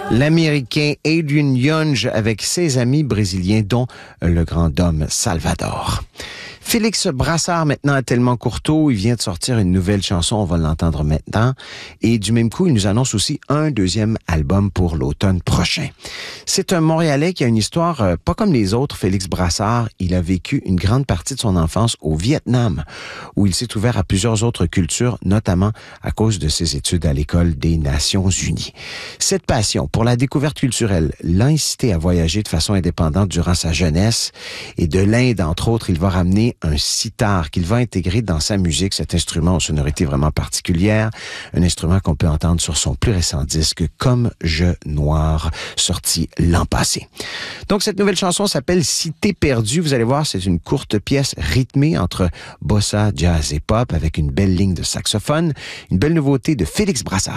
L'Américain Adrian Younge avec ses amis brésiliens, dont le grand Dom Salvador. Félix Brassard, maintenant à Tellement Courteau, il vient de sortir une nouvelle chanson, on va l'entendre maintenant. Et du même coup, il nous annonce aussi un deuxième album pour l'automne prochain. C'est un Montréalais qui a une histoire pas comme les autres, Félix Brassard. Il a vécu une grande partie de son enfance au Vietnam, où il s'est ouvert à plusieurs autres cultures, notamment à cause de ses études à l'École des Nations Unies. Cette passion pour la découverte culturelle l'a incité à voyager de façon indépendante durant sa jeunesse. Et de l'Inde, entre autres, il va ramener un sitar qu'il va intégrer dans sa musique, cet instrument aux sonorités vraiment particulières, un instrument qu'on peut entendre sur son plus récent disque Comme Je Noir, sorti l'an passé. Donc cette nouvelle chanson s'appelle Si t'es perdu, vous allez voir, c'est une courte pièce rythmée entre bossa, jazz et pop avec une belle ligne de saxophone, une belle nouveauté de Félix Brassard.